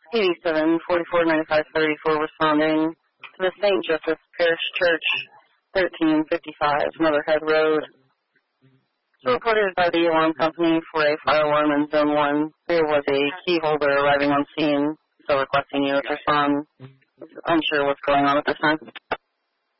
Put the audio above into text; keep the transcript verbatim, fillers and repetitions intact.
eighty-seven forty-four ninety-five thirty-four responding to the Saint Joseph Parish Church, thirteen fifty-five Motherhead Road. So reported by the alarm company for a fire alarm in Zone one. There was a key holder arriving on scene, so requesting you to respond. Unsure what's going on at this time.